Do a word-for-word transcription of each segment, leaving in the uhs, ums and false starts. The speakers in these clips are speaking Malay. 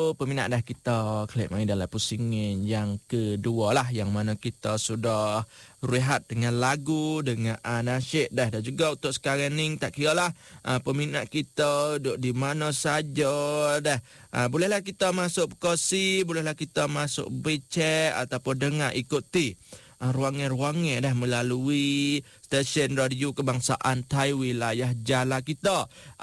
peminat dah kita klik mari dalam pusingin yang kedua lah, yang mana kita sudah rehat dengan lagu, dengan uh, nasyid dah. Dan juga untuk sekarang ni tak kira lah uh, peminat kita duduk di mana saja dah. Uh, bolehlah kita masuk berkongsi, bolehlah kita masuk berchat ataupun dengar ikuti uh, ruangan-ruangan dah melalui stesen radio kebangsaan Thai wilayah Jala kita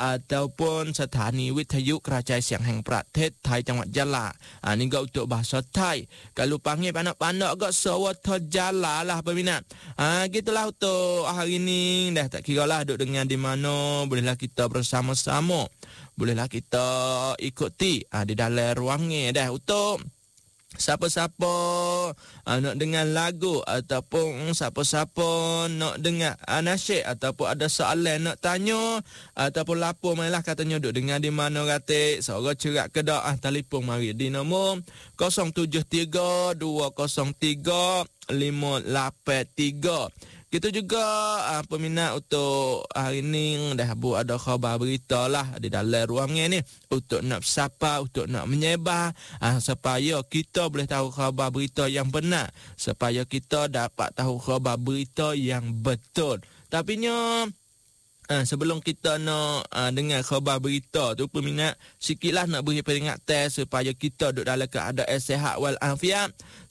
ataupun Sthani Withayu Kerajaan Siang Hang Pratet Thai Jangwat Jala. Ha, ni gak untuk bahasa Thai. Kalau panggil panak-panak gak Sawata Jala lah peminat. Ha, gitulah untuk hari ni. Dah tak kira lah duduk dengan di mana, bolehlah kita bersama-sama. Bolehlah kita ikuti ha, di dalam ruangan dah untuk siapa-siapa uh, nak dengar lagu ataupun siapa-siapa nak dengar uh, nasyid ataupun ada soalan nak tanya ataupun lapor marilah katanya duk dengar di mana katik suara cerak ke dak ah telefon mari di nombor kosong tujuh tiga dua kosong tiga lima lapan tiga. Kita juga uh, peminat untuk hari ni dah buat ada khabar berita lah di dalam ruangan ni untuk nak bersapa, untuk nak menyebar uh, supaya kita boleh tahu khabar berita yang benar, supaya kita dapat tahu khabar berita yang betul. Tapi nya Uh, sebelum kita nak uh, dengar khabar berita tu, peminat sikitlah nak beri peringatan supaya kita duduk dalam keadaan sihat walafiat,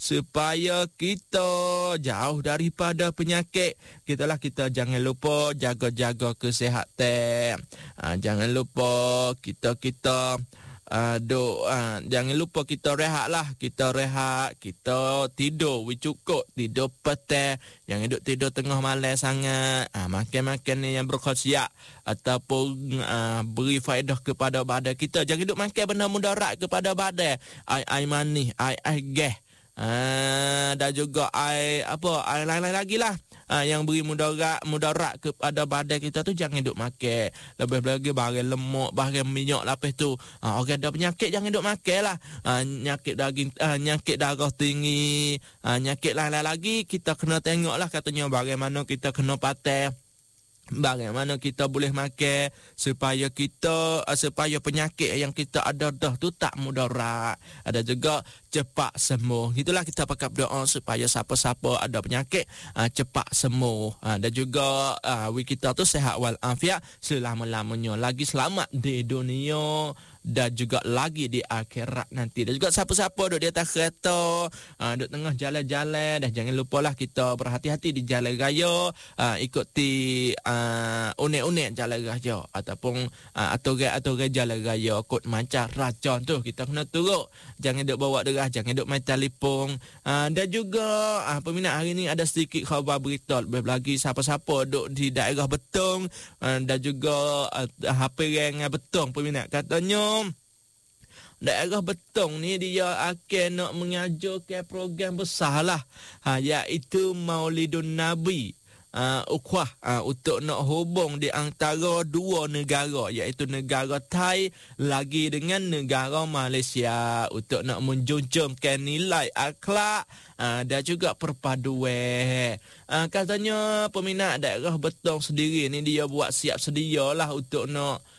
supaya kita jauh daripada penyakit. Kitalah kita jangan lupa jaga-jaga kesihatan. Uh, jangan lupa kita-kita Uh, duk, uh, jangan lupa kita rehat lah. Kita rehat, kita tidur we cukup, tidur petang. Jangan duk tidur tengah malam sangat. uh, Makan-makan yang berkhasiat ataupun uh, beri faedah kepada badan kita. Jangan duk makan benda mudarat kepada badan. Air-air manis, air-air gas, uh, dan juga air apa, air lain-lain lagi lah uh, yang beri mudarat mudarat kepada badan kita tu jangan duk makan. Lebih lagi barang lemak, barang minyak lapis tu. Uh, orang ada penyakit jangan duk makan lah. Uh, nyakit daging, uh, nyakit darah tinggi, uh, nyakit lain-lain lagi. Kita kena tengok lah katanya bagaimana kita kena patah, bagaimana kita boleh makan supaya kita uh, supaya penyakit yang kita ada dah tu tak mudarat, ada juga cepat sembuh. Itulah kita pakai doa supaya siapa-siapa ada penyakit uh, cepat sembuh, uh, dan juga uh, kita tu sihat walafiat selama-lamanya, lagi selamat di dunia dan juga lagi di akhirat nanti. Dan juga siapa-siapa duduk di atas kereta, uh, duduk tengah jalan-jalan, dan jangan lupalah kita berhati-hati di jalan raya, uh, ikuti uh, unik-unik jalan raya ataupun uh, aturan-aturan jalan raya kod macam racun tu kita kena turut. Jangan duk bawa derah, jangan duk main telefon. Uh, dan juga uh, peminat hari ni ada sedikit khabar berita, lebih lagi siapa-siapa duduk di daerah Betong uh, dan juga uh, H P Rang Betong, peminat katanya daerah Betong ni dia akan nak mengajarkan program besar lah, ha, iaitu Maulidun Nabi. Uh, ukhwah uh, untuk nak hubung di antara dua negara, iaitu negara Thai lagi dengan negara Malaysia, untuk nak menjunjungkan nilai akhlak uh, dan juga perpaduan. Uh, katanya peminat daerah Betong sendiri ni dia buat siap sedia lah untuk nak